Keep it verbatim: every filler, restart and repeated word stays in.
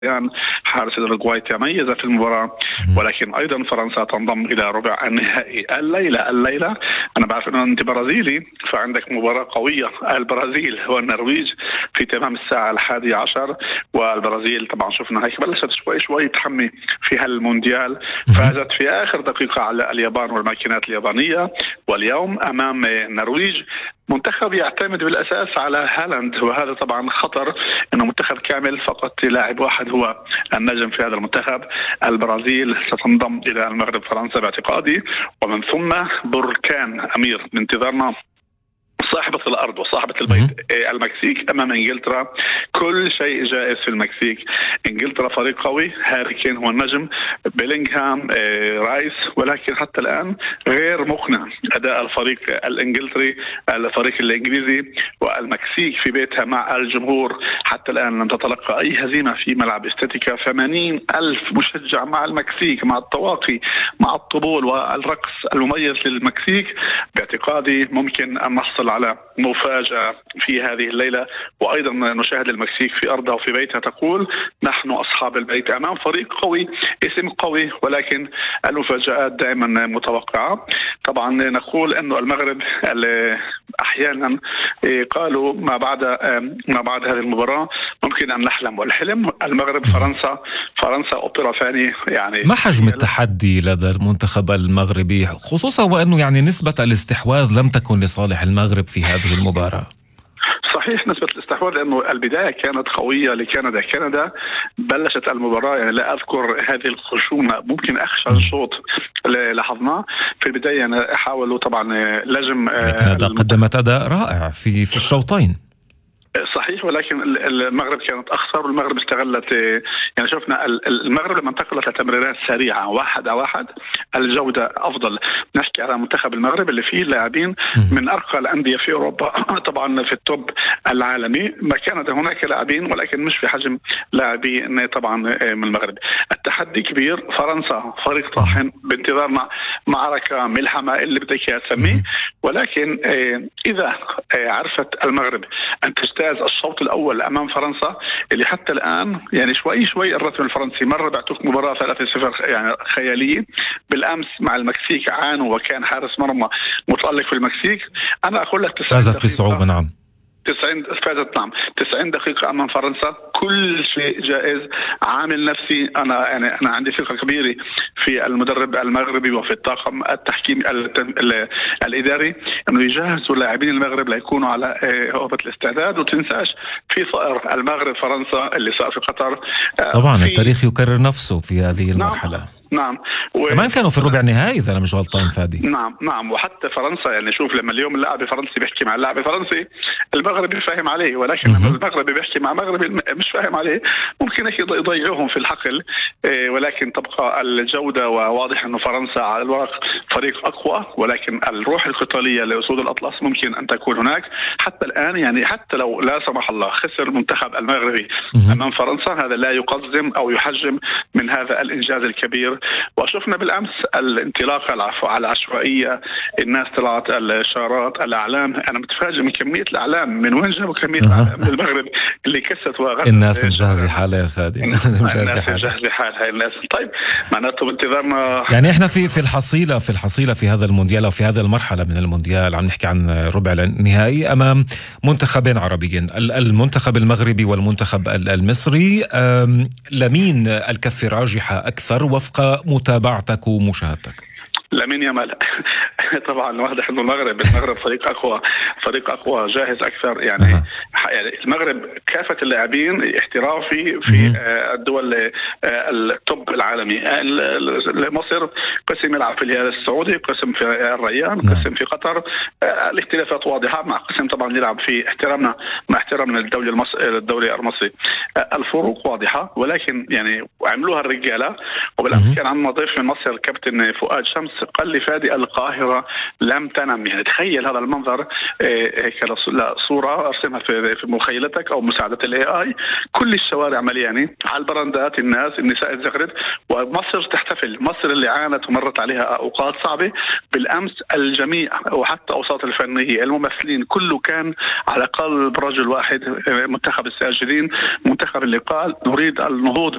حارس الأوروغواي تميز في المباراة، ولكن أيضا فرنسا تنضم إلى ربع النهائي الليلة. الليلة أنا بعرف أنه أنت برازيلي، فعندك مباراة قوية، البرازيل والنرويج في تمام الساعة الحادية عشر. والبرازيل طبعا شفنا هيك بلشت شوي شوي تحمي في هالمونديال، فازت في آخر دقيقة على اليابان والماكينات اليابانية. واليوم أمام النرويج منتخب يعتمد بالأساس على هالاند، وهذا طبعا خطر أنه منتخب كامل فقط لاعب واحد هو النجم في هذا المنتخب. البرازيل ستنضم إلى المغرب فرنسا باعتقادي، ومن ثم بركان أمير بانتظارنا صاحبة الأرض وصاحبة البيت المكسيك أمام إنجلترا. كل شيء جائز في المكسيك. إنجلترا فريق قوي، هاري كين هو النجم، بيلينغهام، رايس، ولكن حتى الآن غير مقنع أداء الفريق الإنجلتري، الفريق الإنجليزي. والمكسيك في بيتها مع الجمهور حتى الآن لم تتلقى أي هزيمة في ملعب استاتيكا. ثمانين ألف مشجع مع المكسيك، مع الطواقي، مع الطبول والرقص المميز للمكسيك. باعتقادي ممكن أن نحصل على مفاجأة في هذه الليلة. وأيضا نشاهد المكسيك في أرضها وفي بيتها تقول نحن أصحاب البيت أمام فريق قوي، اسم قوي، ولكن المفاجآت دائما متوقعة. طبعا نقول أنه المغرب أحيانا قالوا ما بعد ما بعد هذه المباراة ممكن أن نحلم، والحلم المغرب فرنسا فرنسا أوبرا ثاني. يعني ما حجم التحدي لدى المنتخب المغربي، خصوصا وأنه يعني نسبة الاستحواذ لم تكن لصالح المغرب في هذه المباراة؟ صحيح نسبة الاستحواذ، لأنه البداية كانت قوية لكندا. كندا بلشت المباراة، يعني لا أذكر هذه الخشونة، ممكن أخشى شوط لاحظناه في البداية. يعني حاولوا طبعا لجم كندا قدمت أداء رائع في في الشوطين. صحيح، ولكن المغرب كانت أخسر، والمغرب استغلت. يعني شفنا المغرب لما انتقلت لتمريرات سريعة واحد على واحد الجودة أفضل. نحكي على منتخب المغرب اللي فيه لاعبين من أرقى الأندية في أوروبا، طبعا في التوب العالمي. ما كانت هناك لاعبين ولكن مش في حجم لاعبين طبعا من المغرب. التحدي كبير. فرنسا فريق طاحن، بانتظارنا معركة ملحمة اللي بدك تسميه. ولكن إذا عرفت المغرب أن تجتاز الشوط الأول أمام فرنسا اللي حتى الآن يعني شوي شوي الرتم الفرنسي مرة بعتوك مباراة ثلاثة صفر يعني خيالية. بالأمس مع المكسيك عانوا، وكان حارس مرمى متألق في المكسيك. أنا أقول لك فازت بصعوبة. نعم تسعين فازت نعم تسعين دقيقة أمام فرنسا. كل شيء جائز. عامل نفسي أنا يعني أنا عندي ثقة كبيرة في المدرب المغربي وفي الطاقم التحكيم الإداري إنه يجهزوا لاعبين المغرب ليكونوا على هوبة الاستعداد. وتنساش في صائر المغرب فرنسا اللي صار في قطر. طبعا في التاريخ يكرر نفسه في هذه المرحلة. نعم. نعم كمان كانوا في الربع النهائي إذا أنا مش غلطان فادي. نعم نعم وحتى فرنسا يعني شوف لما اليوم اللاعب الفرنسي بيحكي مع اللاعب الفرنسي المغربي فاهم عليه، ولكن لما المغربي بيحكي مع مغربي مش فاهم عليه ممكن يضيعوهم في الحقل. ولكن تبقى الجودة، وواضح أنه فرنسا على الورق فريق أقوى، ولكن الروح القتالية لأسود الأطلس ممكن أن تكون هناك. حتى الآن يعني حتى لو لا سمح الله خسر المنتخب المغربي أمام فرنسا هذا لا يقزم أو يحجم من هذا الإنجاز الكبير. وشفنا بالأمس الانطلاقة على العشوائية، الناس طلعت الشارات الأعلام. أنا متفاجئ من كمية الأعلام، من وين جابوا كمية الأعلام من المغرب اللي كست وغلت. الناس مجهزة حالها يا خادم. الناس مجهزة حالها الناس. طيب معناته بانتظارنا يعني احنا في في الحصيلة في الحصيلة في هذا المونديال أو في هذه المرحلة من المونديال عم نحكي عن ربع النهائي أمام منتخبين عربيين، المنتخب المغربي والمنتخب المصري. لمين الكفة راجحة أكثر وفق متابعتك ومشاهدتك؟ لامين يامال. طبعا واضح انه المغرب المغرب فريق اقوى فريق اقوى جاهز اكثر. يعني أه. يعني المغرب كافه اللاعبين احترافي في الدول التوب العالمي. مصر قسم يلعب في الهلال السعودي، قسم في الريان، قسم في قطر. الاختلافات واضحه، مع قسم طبعا يلعب في احترامنا مع احترامنا للدوري المصري الدوري المصري. الفروق واضحه، ولكن يعني عملوها الرجاله. وبالامس كان عندنا ضيف من مصر الكابتن فؤاد شمس قال لي فادي القاهرة لم تنم. يعني تخيل هذا المنظر هيك صورة أرسمها في في مخيلتك أو مساعدة الاي اي. كل الشوارع مليانة على البراندات الناس النساء الزغرد، ومصر تحتفل. مصر اللي عانت ومرت عليها أوقات صعبة بالأمس، الجميع وحتى أوساط الفنية الممثلين كله كان على قلب رجل واحد، منتخب الساجدين، منتخب اللي قال نريد النهوض